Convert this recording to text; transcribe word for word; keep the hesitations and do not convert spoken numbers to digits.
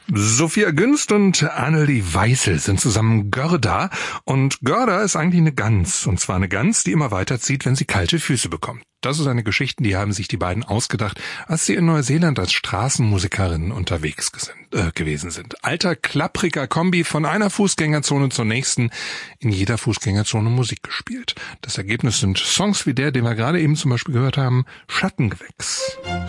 Sophia Günst und Annelie Weißel sind zusammen Görda. Und Görda ist eigentlich eine Gans. Und zwar eine Gans, die immer weiterzieht, wenn sie kalte Füße bekommt. Das ist eine Geschichte, die haben sich die beiden ausgedacht, als sie in Neuseeland als Straßenmusikerinnen unterwegs sind, äh, gewesen sind. Alter, klappriger Kombi, von einer Fußgängerzone zur nächsten, in jeder Fußgängerzone Musik gespielt. Das Ergebnis sind Songs wie der, den wir gerade eben zum Beispiel gehört haben, Schattengewächs.